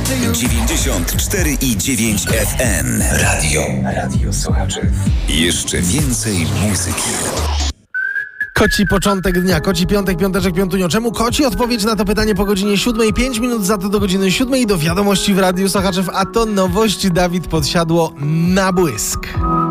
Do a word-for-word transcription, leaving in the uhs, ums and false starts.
dziewięćdziesiąt cztery i dziewięć F M. Radio. Radio Słuchaczy. Jeszcze więcej muzyki. Koci początek dnia, koci piątek, piąteczek, piątunio. Czemu koci? Odpowiedź na to pytanie po godzinie siódmej. Pięć minut za to do godziny siódmej. Do wiadomości w Radiu Sochaczew, a to nowość. Dawid Podsiadło na błysk.